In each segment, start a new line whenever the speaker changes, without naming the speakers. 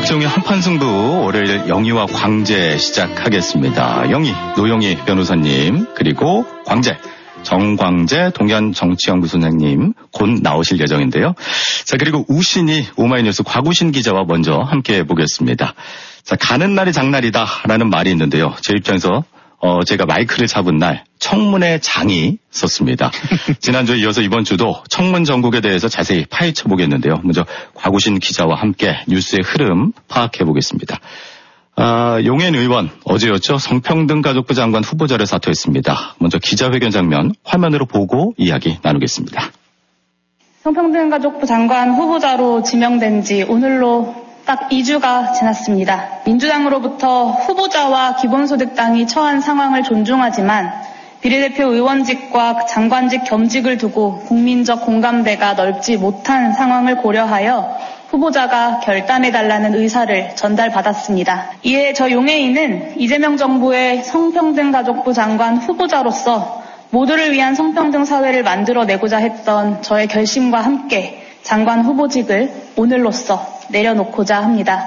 박정희 한판 승부 월요일 영희와 광재 시작하겠습니다. 영희, 노영희 변호사님, 그리고 광재, 정광재 동현정치연구소장님 곧 나오실 예정인데요. 자, 그리고 우신이 오마이뉴스 곽우신 기자와 먼저 함께 해보겠습니다. 자, 가는 날이 장날이다라는 말이 있는데요. 제 입장에서 제가 마이크를 잡은 날 청문회 장이 섰습니다. 지난주에 이어서 이번 주도 청문 전국에 대해서 자세히 파헤쳐 보겠는데요. 먼저 곽우신 기자와 함께 뉴스의 흐름 파악해 보겠습니다. 용해인 의원 어제였죠. 성평등가족부 장관 후보자를 사퇴했습니다. 먼저 기자회견 장면 화면으로 보고 이야기 나누겠습니다.
성평등가족부 장관 후보자로 지명된 지 오늘로 딱 2주가 지났습니다. 민주당으로부터 후보자와 기본소득당이 처한 상황을 존중하지만 비례대표 의원직과 장관직 겸직을 두고 국민적 공감대가 넓지 못한 상황을 고려하여 후보자가 결단해달라는 의사를 전달받았습니다. 이에 저 용해인은 이재명 정부의 성평등가족부 장관 후보자로서 모두를 위한 성평등 사회를 만들어내고자 했던 저의 결심과 함께 장관 후보직을 오늘로써 내려놓고자 합니다.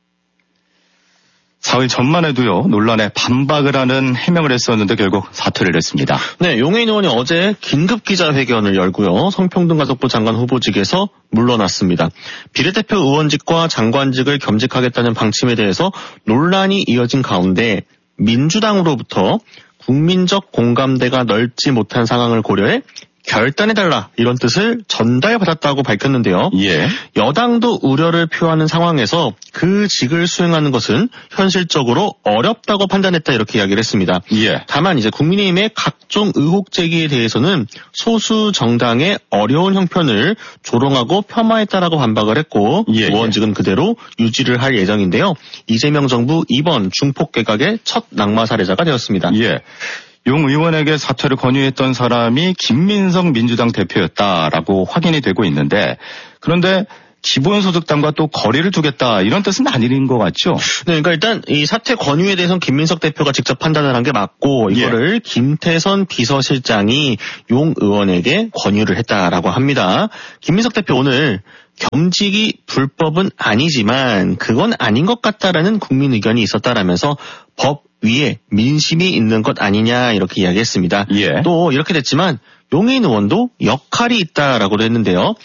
사흘 전만 해도요, 논란에 반박을 하는 해명을 했었는데 결국 사퇴를 했습니다.
네, 용해인 의원이 어제 긴급 기자회견을 열고요. 성평등가족부 장관 후보직에서 물러났습니다. 비례대표 의원직과 장관직을 겸직하겠다는 방침에 대해서 논란이 이어진 가운데 민주당으로부터 국민적 공감대가 넓지 못한 상황을 고려해 결단해달라 이런 뜻을 전달받았다고 밝혔는데요.
예.
여당도 우려를 표하는 상황에서 그 직을 수행하는 것은 현실적으로 어렵다고 판단했다 이렇게 이야기를 했습니다.
예.
다만 이제 국민의힘의 각종 의혹 제기에 대해서는 소수 정당의 어려운 형편을 조롱하고 폄하했다라고 반박을 했고
예.
의원직은 그대로 유지를 할 예정인데요. 이재명 정부 이번 중폭 개각의 첫 낙마 사례자가 되었습니다.
예. 용 의원에게 사퇴를 권유했던 사람이 김민석 민주당 대표였다라고 확인이 되고 있는데, 그런데 기본소득당과 또 거리를 두겠다 이런 뜻은 아닌 것 같죠?
네, 그러니까 일단 이 사퇴 권유에 대해서는 김민석 대표가 직접 판단을 한 게 맞고 이거를 김태선 비서실장이 용 의원에게 권유를 했다라고 합니다. 김민석 대표 오늘 겸직이 불법은 아니지만 그건 아닌 것 같다라는 국민 의견이 있었다라면서 법 위에 민심이 있는 것 아니냐 이렇게 이야기했습니다.
예.
또 이렇게 됐지만 용해인 의원도 역할이 있다라고도 했는데요.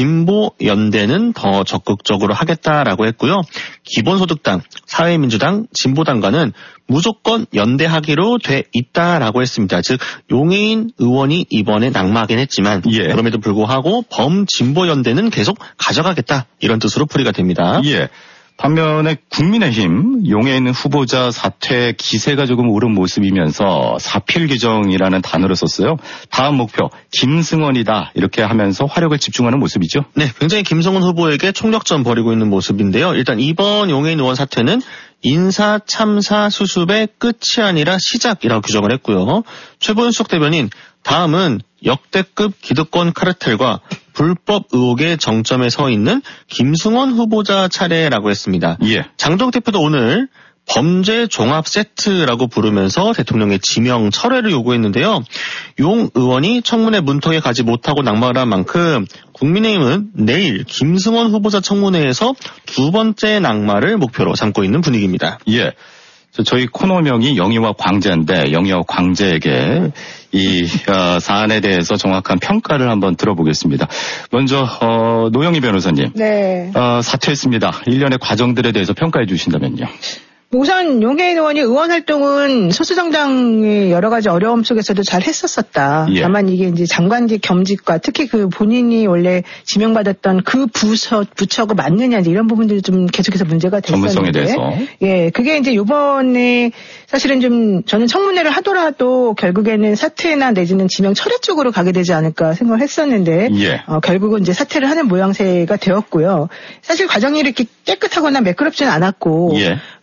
진보연대는 더 적극적으로 하겠다라고 했고요. 기본소득당, 사회민주당, 진보당과는 무조건 연대하기로 돼 있다라고 했습니다. 즉 용해인 의원이 이번에 낙마하긴 했지만
예.
그럼에도 불구하고 범진보연대는 계속 가져가겠다 이런 뜻으로 풀이가 됩니다.
예. 반면에 국민의힘 용해인 후보자 사퇴 기세가 조금 오른 모습이면서 사필 규정이라는 단어를 썼어요. 다음 목표 김승원이다 이렇게 하면서 화력을 집중하는 모습이죠.
네, 굉장히 김승원 후보에게 총력전 벌이고 있는 모습인데요. 일단 이번 용해인 의원 사퇴는 인사 참사 수습의 끝이 아니라 시작이라고 규정을 했고요. 최보윤석 대변인 다음은 역대급 기득권 카르텔과 불법 의혹의 정점에 서 있는 김승원 후보자 차례라고 했습니다.
예.
장동 대표도 오늘 범죄 종합 세트라고 부르면서 대통령의 지명 철회를 요구했는데요. 용 의원이 청문회 문턱에 가지 못하고 낙마를 한 만큼 국민의힘은 내일 김승원 후보자 청문회에서 두 번째 낙마를 목표로 삼고 있는 분위기입니다.
예. 저희 코너명이 영희와 광재인데 영희와 광재에게 이 사안에 대해서 정확한 평가를 한번 들어보겠습니다. 먼저 노영희 변호사님.
네.
사퇴했습니다. 일련의 과정들에 대해서 평가해 주신다면요.
우선 용해인 의원이 의원 활동은 소수정당의 여러 가지 어려움 속에서도 잘 했었었다.
예.
다만 이게 이제 장관직 겸직과 특히 그 본인이 원래 지명받았던 그 부처가 맞느냐 이런 부분들이 좀 계속해서 문제가 됐었는데.
전문성에 대해서.
예, 그게 이제 이번에 사실은 좀 저는 청문회를 하더라도 결국에는 사퇴나 내지는 지명 철회 쪽으로 가게 되지 않을까 생각을 했었는데.
예.
결국은 이제 사퇴를 하는 모양새가 되었고요. 사실 과정이 이렇게 깨끗하거나 매끄럽지는 않았고.
예.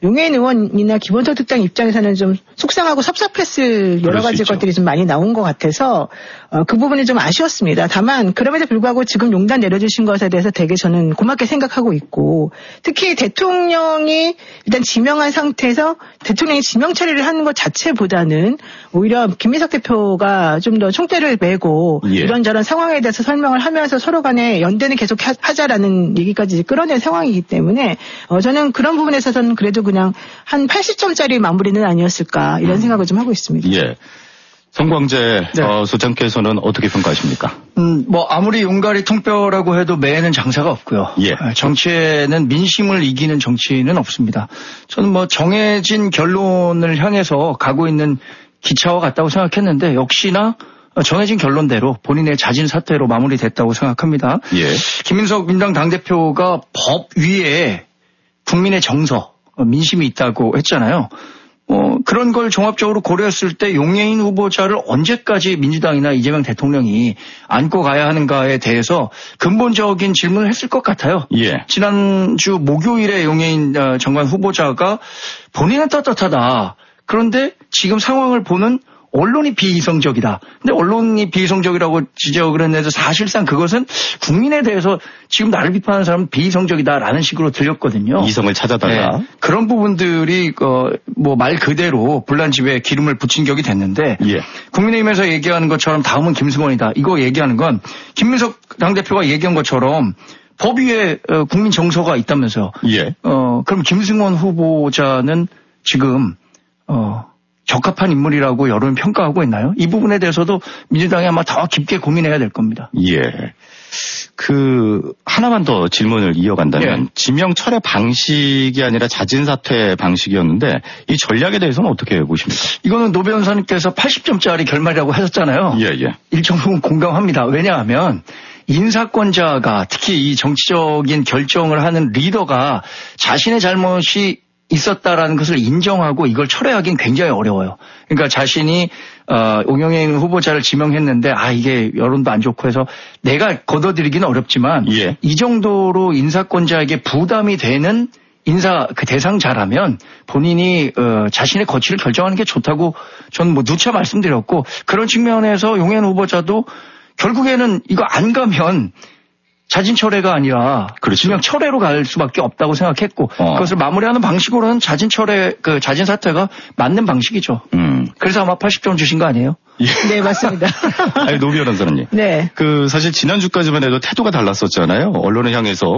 용해인 의원이나 기본소득당 입장에서는 좀 속상하고 섭섭했을 여러 가지 것들이 좀 많이 나온 것 같아서 그 부분이 좀 아쉬웠습니다. 다만 그럼에도 불구하고 지금 용단 내려주신 것에 대해서 되게 저는 고맙게 생각하고 있고 특히 대통령이 일단 지명한 상태에서 대통령이 지명 처리를 하는 것 자체보다는 오히려 김민석 대표가 좀 더 총대를 메고
예.
이런저런 상황에 대해서 설명을 하면서 서로 간에 연대는 계속 하자라는 얘기까지 끌어낸 상황이기 때문에 저는 그런 부분에 있어서는 그래도 그냥 한 80점짜리 마무리는 아니었을까 이런 생각을 좀 하고 있습니다.
예. 성광재 소장께서는 어떻게 평가하십니까?
뭐 아무리 용가리 통뼈라고 해도 매에는 장사가 없고요.
예.
정치에는 민심을 이기는 정치는 없습니다. 저는 뭐 정해진 결론을 향해서 가고 있는 기차와 같다고 생각했는데 역시나 정해진 결론대로 본인의 자진 사퇴로 마무리됐다고 생각합니다.
예.
김민석 민주당 당대표가 법 위에 국민의 정서, 민심이 있다고 했잖아요. 그런 걸 종합적으로 고려했을 때 용해인 후보자를 언제까지 민주당이나 이재명 대통령이 안고 가야 하는가에 대해서 근본적인 질문을 했을 것 같아요.
예.
지난주 목요일에 용해인 정관 후보자가 본인은 떳떳하다. 그런데 지금 상황을 보는 언론이 비이성적이다. 근데 언론이 비이성적이라고 지적을 했는데도 사실상 그것은 국민에 대해서 지금 나를 비판하는 사람은 비이성적이다라는 식으로 들렸거든요.
이성을 찾아달라.
네. 그런 부분들이 뭐 말 그대로 불난집에 기름을 붙인 격이 됐는데
예.
국민의힘에서 얘기하는 것처럼 다음은 김승원이다. 이거 얘기하는 건 김민석 당대표가 얘기한 것처럼 법 위에 국민 정서가 있다면서요.
예.
그럼 김승원 후보자는 지금 적합한 인물이라고 여론을 평가하고 있나요? 이 부분에 대해서도 민주당이 아마 더 깊게 고민해야 될 겁니다.
예. 하나만 더 질문을 이어간다면,
예.
지명 철회 방식이 아니라 자진 사퇴 방식이었는데, 이 전략에 대해서는 어떻게 보십니까?
이거는 노 변호사님께서 80점짜리 결말이라고 하셨잖아요.
예, 예.
일정 부분 공감합니다. 왜냐하면, 인사권자가 특히 이 정치적인 결정을 하는 리더가 자신의 잘못이 있었다라는 것을 인정하고 이걸 철회하기는 굉장히 어려워요. 그러니까 자신이 용해인 후보자를 지명했는데 이게 여론도 안 좋고 해서 내가 걷어들이기는 어렵지만
예.
이 정도로 인사권자에게 부담이 되는 인사 대상자라면 본인이 자신의 거취를 결정하는 게 좋다고 저는 뭐 누차 말씀드렸고 그런 측면에서 용해인 후보자도 결국에는 이거 안 가면 자진 철회가 아니라
그렇죠.
지명 철회로 갈 수밖에 없다고 생각했고 그것을 마무리하는 방식으로는 자진 철회, 자진 사퇴가 맞는 방식이죠. 그래서 아마 80점 주신 거 아니에요?
예.
네, 맞습니다.
아니, 노 변호사님.
네.
사실 지난주까지만 해도 태도가 달랐었잖아요. 언론을 향해서